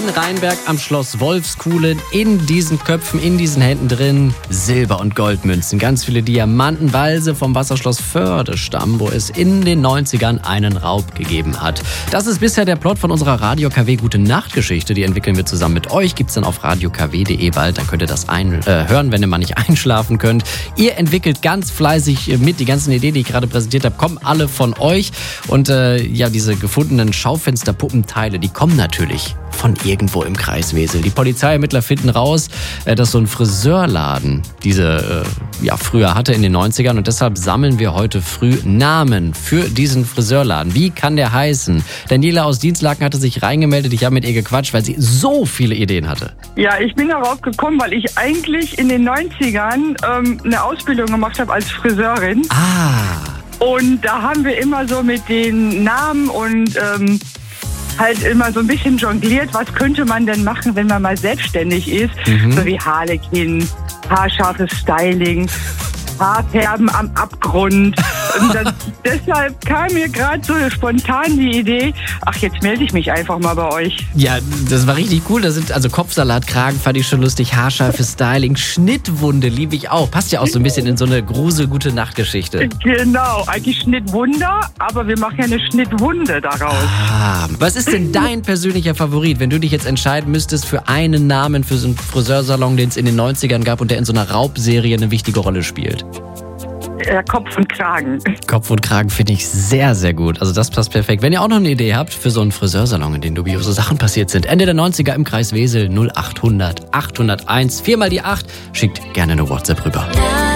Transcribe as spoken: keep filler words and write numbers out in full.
in Rheinberg am Schloss Wolfskuhlen. In diesen Köpfen, in diesen Händen drin Silber- und Goldmünzen. Ganz viele Diamanten, weil sie vom Wasserschloss Förde stammen, wo es in den neunzigern einen Raub gegeben hat. Das ist bisher der Plot von unserer Radio K W Gute Nacht Geschichte. Die entwickeln wir zusammen mit euch. Gibt's dann auf radio k w punkt de bald. Dann könnt ihr das ein, äh, hören, wenn ihr mal nicht einschlafen könnt. Ihr entwickelt ganz fleißig mit. Die ganzen Ideen, die ich gerade präsentiert habe, kommen alle von euch. Und äh, ja, diese gefundenen Schaufensterpuppenteile, die kommen natürlich von irgendwo im Kreis Wesel. Die Polizeiermittler finden raus, äh, dass so ein Friseurladen diese äh, ja früher hatte in den neunzigern. Und deshalb sammeln wir heute früh Namen für diesen Friseurladen. Wie kann der heißen? Daniela aus Dienstlaken hatte sich reingemeldet. Ich habe mit ihr gequatscht, weil sie so viele Ideen hatte. Ja, ich bin darauf gekommen, weil ich eigentlich in den neunzigern ähm, eine Ausbildung gemacht habe als Friseurin. Ah. Und da haben wir immer so mit den Namen und ähm, halt immer so ein bisschen jongliert, was könnte man denn machen, wenn man mal selbstständig ist. Mhm. So wie Harlekin, haarscharfes Styling, Haarfärben am Abgrund. Und dann, deshalb kam mir gerade so spontan die Idee, ach, jetzt melde ich mich einfach mal bei euch. Ja, das war richtig cool. Das sind also Kopfsalatkragen, fand ich schon lustig, haarscharfes Styling, Schnittwunde liebe ich auch. Passt ja auch so ein bisschen in so eine Grusel-Gute-Nacht-Geschichte. Genau, eigentlich Schnittwunder, aber wir machen ja eine Schnittwunde daraus. Ah, was ist denn dein persönlicher Favorit, wenn du dich jetzt entscheiden müsstest für einen Namen für so einen Friseursalon, den es in den neunzigern gab und der in so einer Raubserie eine wichtige Rolle spielt? Ja, Kopf und Kragen. Kopf und Kragen finde ich sehr, sehr gut. Also das passt perfekt. Wenn ihr auch noch eine Idee habt für so einen Friseursalon, in dem dubiose Sachen passiert sind, Ende der neunziger im Kreis Wesel, null acht hundert achthunderteins, viermal die acht, schickt gerne eine WhatsApp rüber.